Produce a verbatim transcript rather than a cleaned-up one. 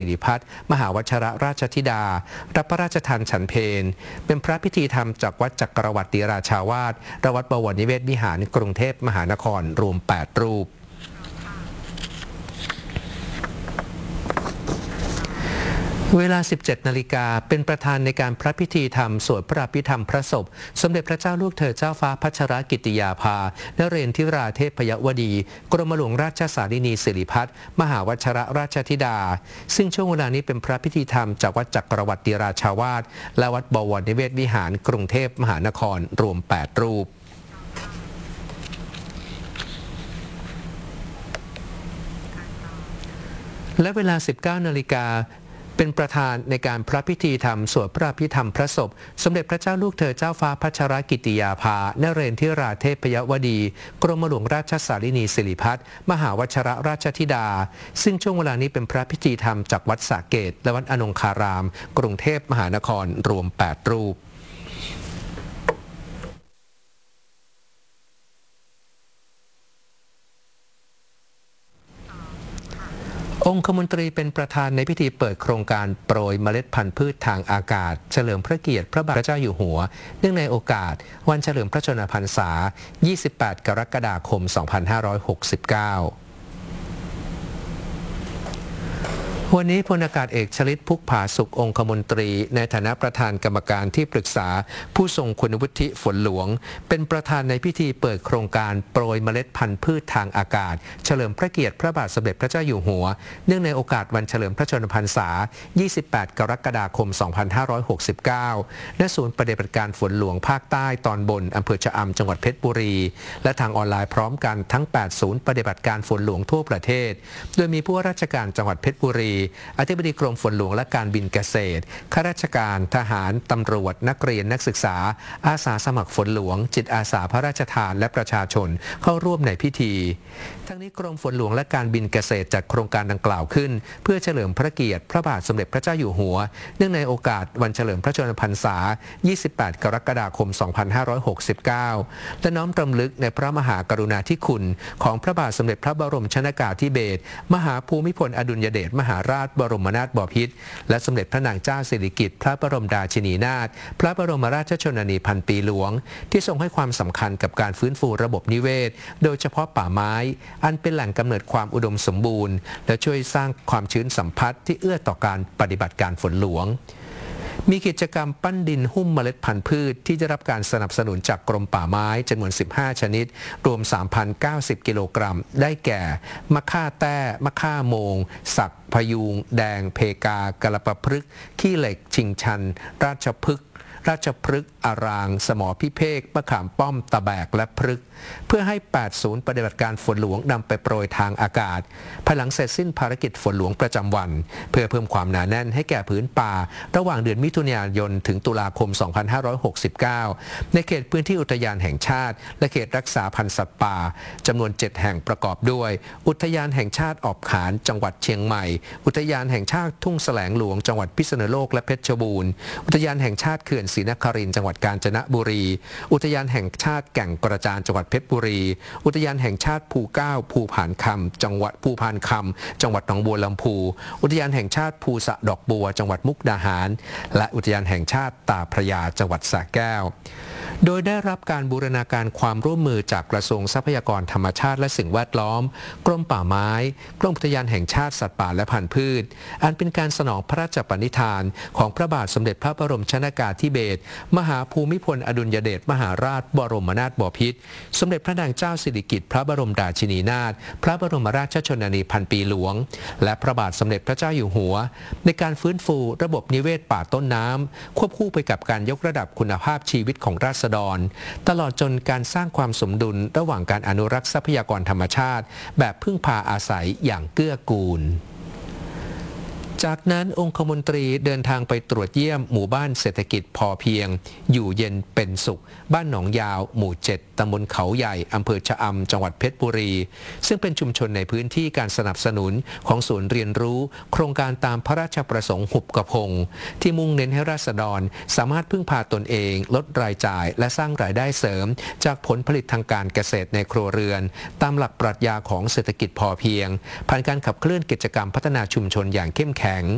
สิริพัฒน์มหาวชรราชธิดารับพระราชทานฉันเพลเป็นพระพิธีธรรมจากวัดจักรวรรดิราชาวาสณวัดบวรนิเวศวิหารกรุงเทพมหานครรวมแปดรูปเวลา สิบเจ็ด นาฬิกาเป็นประธานในการพระพิธีธรรมสวดพระอภิธรรมพระศพสมเด็จพระเจ้าลูกเธอเจ้าฟ้าพัชรกิติยาภานเรนทิราเทพยวดีกรมหลวงราชสารินีสิริพัฒน์มหาวชรราชธิดาซึ่งช่วงเวลานี้เป็นพระพิธีธรรมจากวัดจักรวรรดิราชาวาสและวัดบวรนิเวศวิหารกรุงเทพมหานครรวมแปดรูปและเวลา สิบเก้า นาฬิกาเป็นประธานในการพระพิธีธรรมสวดพระอภิธรรมพระศพสมเด็จพระเจ้าลูกเธอเจ้าฟ้าพัชรกิติยาภานเรนทิราเทพยวดีกรมหลวงราชสารินีสิริพัฒน์มหาวชรราชธิดาซึ่งช่วงเวลานี้เป็นพระพิธีธรรมจากวัดสระเกตและวัดอนงคารามกรุงเทพมหานครรวมแปดรูปองคมนตรีเป็นประธานในพิธีเปิดโครงการโปรยเมล็ดพันธุ์พืชทางอากาศเฉลิมพระเกียรติพระบาทพระเจ้าอยู่หัวเนื่องในโอกาสวันเฉลิมพระชนมพรรษา ยี่สิบแปด กรกฎาคม สองพันห้าร้อยหกสิบเก้าวันนี้พลอากาศเอกชลิตพุกผาสุของคมนตรีในฐานะประธานกรรมการที่ปรึกษาผู้ทรงคุณวุฒิฝนหลวงเป็นประธานในพิธีเปิดโครงการโปรยเมล็ดพันธุ์พืชทางอากาศเฉลิมพระเกียรติพระบาทสมเด็จพระเจ้าอยู่หัวเนื่องในโอกาสวันเฉลิมพระชนมพรรษา ยี่สิบแปด กรกฎาคม สองพันห้าร้อยหกสิบเก้า ณ ศูนย์ปฏิบัติการฝนหลวงภาคใต้ตอนบนอำเภอชะอำจังหวัดเพชรบุรีและทางออนไลน์พร้อมกันทั้ง แปด ศูนย์ปฏิบัติการฝนหลวงทั่วประเทศโดยมีผู้ว่าราชการจังหวัดเพชรบุรีอธิบดีกรมฝนหลวงและการบินเกษตรข้าราชการทหารตำรวจนักเรียนนักศึกษาอาสาสมัครฝนหลวงจิตอาสาพระราชทานและประชาชนเข้าร่วมในพิธีทั้งนี้กรมฝนหลวงและการบินเกษตรจัดโครงการดังกล่าวขึ้นเพื่อเฉลิมพระเกียรติพระบาทสมเด็จพระเจ้าอยู่หัวเนื่องในโอกาสวันเฉลิมพระชนมพรรษา ยี่สิบแปด กรกฎาคม สองพันห้าร้อยหกสิบเก้า และน้อมรำลึกในพระมหากรุณาธิคุณของพระบาทสมเด็จพระบรมชนกาธิเบศรมหาภูมิพลอดุลยเดชมหาราชบรมนาถบพิตรและสมเด็จพระนางเจ้าสิริกิติ์พระบรมราชินีนาถพระบรมราชชนนีพันปีหลวงที่ทรงให้ความสำคัญกับการฟื้นฟูระบบนิเวศโดยเฉพาะป่าไม้อันเป็นแหล่งกำเนิดความอุดมสมบูรณ์และช่วยสร้างความชื้นสัมพัทธ์ที่เอื้อต่อการปฏิบัติการฝนหลวงมีกิจกรรมปั้นดินหุ้มเมล็ดพันธุ์พืชที่ได้รับการสนับสนุนจากกรมป่าไม้จำนวนสิบห้าชนิดรวม สามพันเก้าสิบ กิโลกรัมได้แก่มะค่าแต้มะค่าโมงสักพยูงแดงเพกากระปะพฤกษ์ขี้เหล็กชิงชันราชพฤกษ์ราชพฤกษ์อารางสมอพิเภกมะขามป้อมตะแบกและพฤกษ์เพื่อให้แปดศูนย์ปฏิบัติการฝนหลวงนำไปโปรยทางอากาศภายหลังเสร็จสิ้นภารกิจฝนหลวงประจำวันเพื่อเพิ่มความหนาแน่นให้แก่พื้นป่าระหว่างเดือนมิถุนายนถึงตุลาคม สองพันห้าร้อยหกสิบเก้า ในเขตพื้นที่อุทยานแห่งชาติและเขตรักษาพันธุ์สัตว์ป่าจำนวนเจ็ดแห่งประกอบด้วยอุทยานแห่งชาติออบขานจังหวัดเชียงใหม่อุทยานแห่งชาติทุ่งแสลงหลวงจังหวัดพิษณุโลกและเพชรบูรณ์อุทยานแห่งชาติเขื่อนศรีนครินทร์จังหวัดกาญจนบุรีอุทยานแห่งชาติแก่งกระจานจังหวัดเพชรบุรีอุทยานแห่งชาติภูเก้าภูผานคำจังหวัดภูพานคำจังหวัดหนองบัวลำพูอุทยานแห่งชาติภูสะดอกบัวจังหวัดมุกดาหารและอุทยานแห่งชาติตาพระยาจังหวัดสระแก้วโดยได้รับการบูรณาการความร่วมมือจากกระทรวงทรัพยากรธรรมชาติและสิ่งแวดล้อมกรมป่าไม้กรมอุทยานแห่งชาติสัตว์ป่าและพันธุ์พืชอันเป็นการสนองพระราชปณิธานของพระบาทสมเด็จพระบรมชนกาธิเบศรมหาภูมิพลอดุลยเดชมหาราชบรมนาถบพิตรสมเด็จพระนางเจ้าสิริกิติ์พระบรมราชินีนาถพระบรมราชชนนีพันปีหลวงและพระบาทสมเด็จพระเจ้าอยู่หัวในการฟื้นฟูระบบนิเวศป่าต้นน้ำควบคู่ไปกับการยกระดับคุณภาพชีวิตของราษฎรตลอดจนการสร้างความสมดุลระหว่างการอนุรักษ์ทรัพยากรธรรมชาติแบบพึ่งพาอาศัยอย่างเกื้อกูลจากนั้นองคมนตรีเดินทางไปตรวจเยี่ยมหมู่บ้านเศรษฐกิจพอเพียงอยู่เย็นเป็นสุขบ้านหนองยาวหมู่เจ็ดตำบลเขาใหญ่อำเภอชะอำจังหวัดเพชรบุรีซึ่งเป็นชุมชนในพื้นที่การสนับสนุนของศูนย์เรียนรู้โครงการตามพระราชประสงค์หุบกระพงที่มุ่งเน้นให้ราษฎรสามารถพึ่งพาตนเองลดรายจ่ายและสร้างรายได้เสริมจากผลผลิตทางการเกษตรในครัวเรือนตามหลักปรัชญาของเศรษฐกิจพอเพียงผ่านการขับเคลื่อนกิจกรรมพัฒนาชุมชนอย่างเข้มแข็ง